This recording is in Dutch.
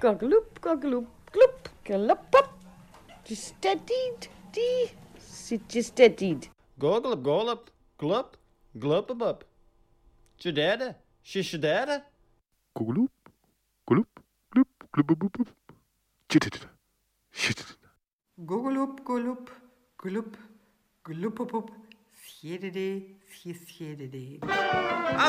kakkeloep, kakkeloep, kloep, kelopop. Steadied, die, zit je steadied. Gogglep, gollep, glop, gloppebop. Tjederde, shishederde. Koegeloep, gloep, gloep, gloepeboep. Tjittit, shittit. Goggeloep, goloep, gloep, gloepopop, schedede, schedede.